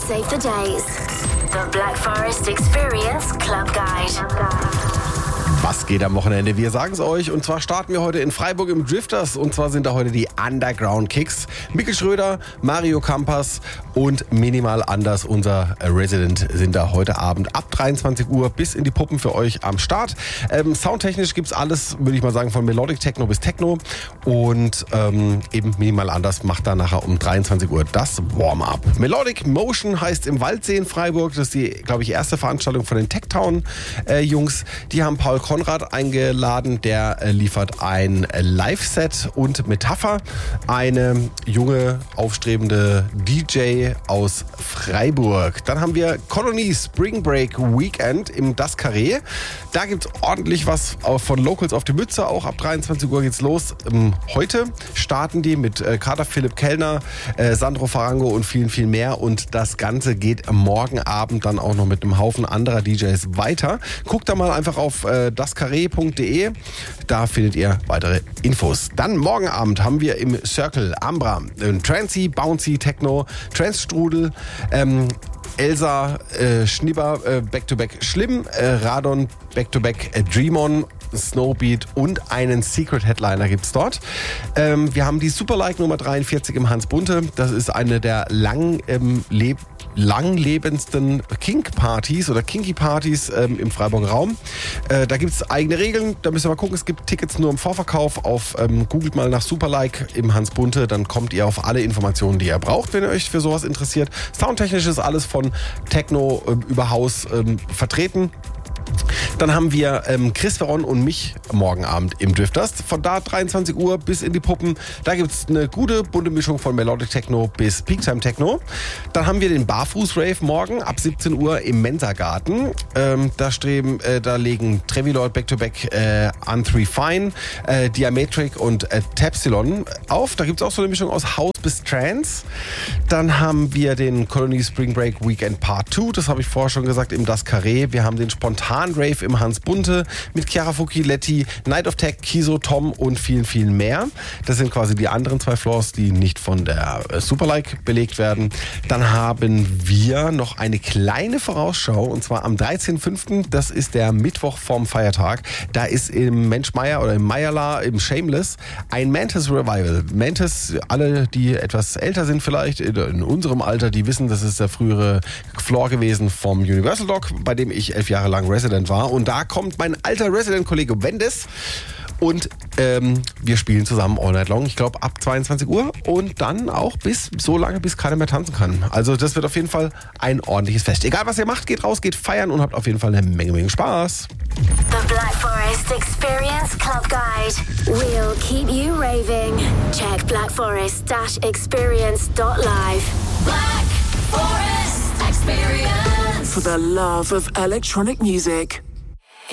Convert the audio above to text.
save the days. The Black Forest Experience Club Guide. Was geht am Wochenende? Wir sagen es euch. Und zwar starten wir heute in Freiburg im Drifters. Und zwar sind da heute die Underground Kicks. Mikkel Schröder, Mario Campas und Minimal Anders, unser Resident, sind da heute Abend ab 23 Uhr bis in die Puppen für euch am Start. Soundtechnisch gibt's alles, würde ich mal sagen, von Melodic Techno bis Techno. Und eben Minimal Anders macht da nachher um 23 Uhr das Warm-up. Melodic Motion heißt im Waldsee in Freiburg. Das ist die, glaube ich, erste Veranstaltung von den Techtown-Jungs. Die haben Paul Konrad eingeladen, der liefert ein Live-Set und Metapher, eine junge, aufstrebende DJ aus Freiburg. Dann haben wir Colony Spring Break Weekend im Das Carré. Da gibt's ordentlich was von Locals auf die Mütze, auch ab 23 Uhr geht's los. Heute starten die mit Kater Philipp Kellner, Sandro Farango und vielen, viel mehr, und das Ganze geht morgen Abend dann auch noch mit einem Haufen anderer DJs weiter. Guckt da mal einfach auf dascarré.de, da findet ihr weitere Infos. Dann morgen Abend haben wir im Circle Ambra Trancy, Bouncy, Techno, Trance-Strudel, Elsa, Schnibber, Back-to-Back Schlimm, Radon, Back-to-Back Dreamon, Snowbeat und einen Secret Headliner gibt's dort. Wir haben die Superlike Nummer 43 im Hans Bunte. Das ist eine der langlebendsten Kink-Partys oder Kinky-Partys im Freiburger Raum. Da gibt's eigene Regeln, da müsst ihr mal gucken. Es gibt Tickets nur im Vorverkauf. Googelt mal nach Superlike im Hans Bunte, dann kommt ihr auf alle Informationen, die ihr braucht, wenn ihr euch für sowas interessiert. Soundtechnisch ist alles von Techno über House vertreten. Dann haben wir Chris Veron und mich morgen Abend im Drifters. Von da 23 Uhr bis in die Puppen. Da gibt es eine gute, bunte Mischung von Melodic Techno bis Peaktime Techno. Dann haben wir den Barfuß-Rave morgen ab 17 Uhr im Mensa-Garten. Da legen Trevilord, Back-to-Back, Un3 Fine, Diametric und Tapsilon auf. Da gibt es auch so eine Mischung aus House bis Trance. Dann haben wir den Colony Spring Break Weekend Part 2. Das habe ich vorher schon gesagt, im Das Carré. Wir haben den Spontan Rave im Hans Bunte mit Chiara Fucchiletti, Night of Tech, Kiso, Tom und vielen, vielen mehr. Das sind quasi die anderen zwei Floors, die nicht von der Superlike belegt werden. Dann haben wir noch eine kleine Vorausschau, und zwar am 13.05., das ist der Mittwoch vorm Feiertag. Da ist im Menschmeier oder im Meierla, im Shameless, ein Mantis Revival. Mantis, alle, die etwas älter sind vielleicht, in unserem Alter, die wissen, das ist der frühere Floor gewesen vom Universal Dog, bei dem ich 11 Jahre lang Resident war. Und da kommt mein alter Resident-Kollege Wendes und wir spielen zusammen all night long. Ich glaube ab 22 Uhr und dann auch so lange, bis keiner mehr tanzen kann. Also das wird auf jeden Fall ein ordentliches Fest. Egal was ihr macht, geht raus, geht feiern und habt auf jeden Fall eine Menge Spaß. The Black Forest Experience Club Guide. We'll keep you raving. Check blackforest-experience.live. Black Forest Experience. For the love of electronic music.